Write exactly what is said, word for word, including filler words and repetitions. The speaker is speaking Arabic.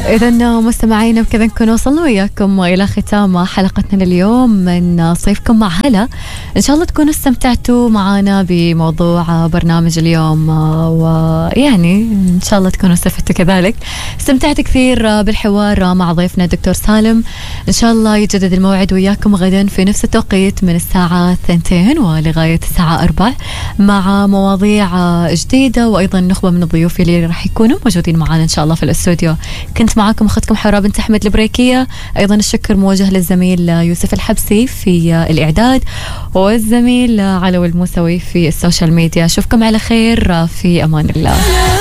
إذا مستمعينا بكذا نكون وصلنا وياكم إلى ختام حلقتنا اليوم من صيفكم مع هلا. إن شاء الله تكونوا استمتعتوا معنا بموضوع برنامج اليوم، ويعني إن شاء الله تكونوا استفدتوا كذلك. استمتعت كثير بالحوار مع ضيفنا الدكتور سالم. إن شاء الله يتجدد الموعد وياكم غدا في نفس التوقيت من الساعة اثنتين ولغاية الساعة أربع مع مواضيع جديدة وأيضا نخبة من الضيوف اللي راح يكونوا موجودين معنا إن شاء الله في الاستوديو. كنت معاكم أختكم حوراء بنت أحمد البريكية. أيضا الشكر موجه للزميل يوسف الحبسي في الإعداد والزميل علوي الموسوي في السوشيال ميديا. أشوفكم على خير، في أمان الله.